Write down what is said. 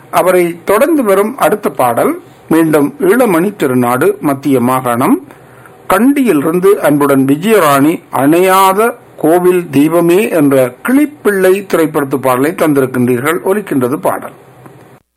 அவரை தொடர்ந்து வரும் அடுத்த பாடல் மீண்டும் ஈழமணி திருநாடு மத்திய மாகாணம் கண்டியிலிருந்து அன்புடன் விஜயராணி அணையாத கோவில் தீபமே என்ற கிளிப்பிள்ளை திரைப்படத்து பாடலை தந்திருக்கின்றீர்கள். ஒலிக்கின்றது பாடல்.